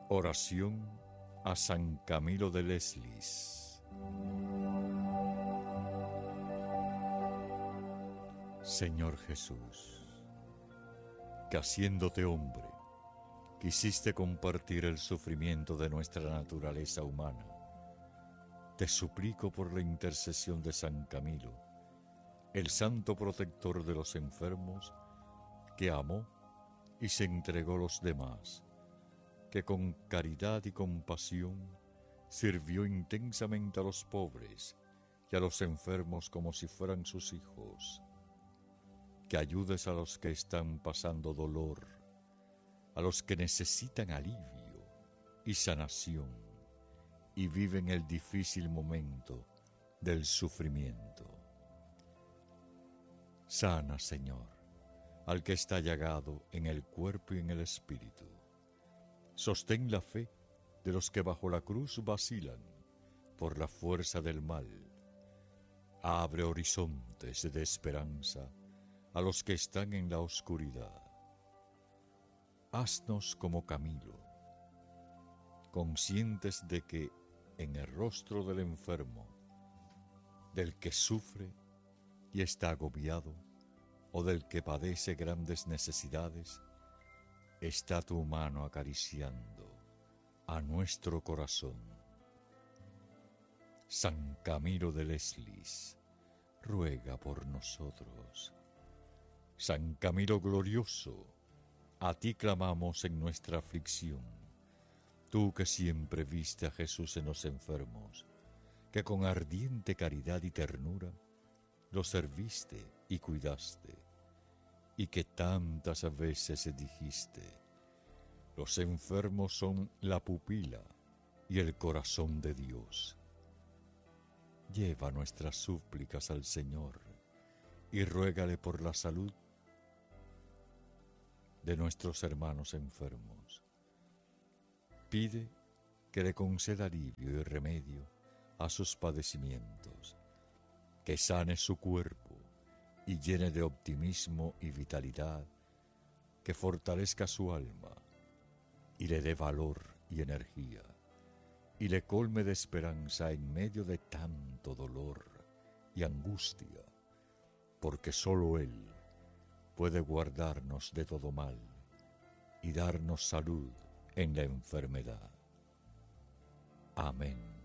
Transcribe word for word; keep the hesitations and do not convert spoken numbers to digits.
Oración a San Camilo de Leslis. Señor Jesús, que haciéndote hombre, quisiste compartir el sufrimiento de nuestra naturaleza humana, te suplico por la intercesión de San Camilo, el santo protector de los enfermos, que amó y se entregó a los demás, que con caridad y compasión sirvió intensamente a los pobres y a los enfermos como si fueran sus hijos, que ayudes a los que están pasando dolor, a los que necesitan alivio y sanación y viven el difícil momento del sufrimiento. Sana, Señor, al que está llagado en el cuerpo y en el espíritu. Sostén la fe de los que bajo la cruz vacilan por la fuerza del mal. Abre horizontes de esperanza a los que están en la oscuridad. Haznos como Camilo, conscientes de que en el rostro del enfermo, del que sufre y está agobiado, o del que padece grandes necesidades, está tu mano acariciando a nuestro corazón. San Camilo de Leslis, ruega por nosotros. San Camilo glorioso, a ti clamamos en nuestra aflicción. Tú que siempre viste a Jesús en los enfermos, que con ardiente caridad y ternura lo serviste y cuidaste, y que tantas veces dijiste: los enfermos son la pupila y el corazón de Dios. Lleva nuestras súplicas al Señor y ruégale por la salud de nuestros hermanos enfermos. Pide que le conceda alivio y remedio a sus padecimientos, que sane su cuerpo y llene de optimismo y vitalidad, que fortalezca su alma y le dé valor y energía, y le colme de esperanza en medio de tanto dolor y angustia, porque sólo Él puede guardarnos de todo mal y darnos salud en la enfermedad. Amén.